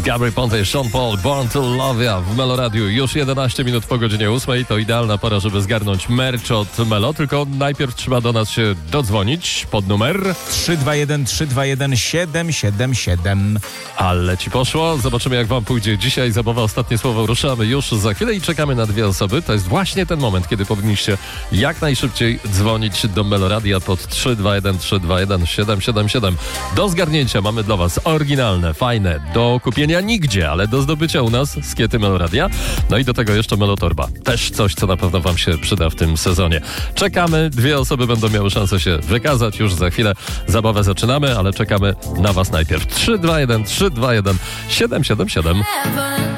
Gabry Ponte, Sean Paul, Born to Love Ya w Melo Radiu. Już 11 minut po godzinie 8. To idealna pora, żeby zgarnąć merch od Melo. Tylko najpierw trzeba do nas się dodzwonić pod numer 321 777. Ale ci poszło. Zobaczymy, jak wam pójdzie dzisiaj. Zabawa Ostatnie Słowo. Ruszamy już za chwilę i czekamy na dwie osoby. To jest właśnie ten moment, kiedy powinniście jak najszybciej dzwonić do Melo Radia pod 321 777. Do zgarnięcia mamy dla was oryginalne, fajne, do kupienia nigdzie, ale do zdobycia u nas skiety Melo Radia. No i do tego jeszcze Melotorba. Też coś, co na pewno wam się przyda w tym sezonie. Czekamy. Dwie osoby będą miały szansę się wykazać. Już za chwilę zabawę zaczynamy, ale czekamy na was najpierw. 321 777.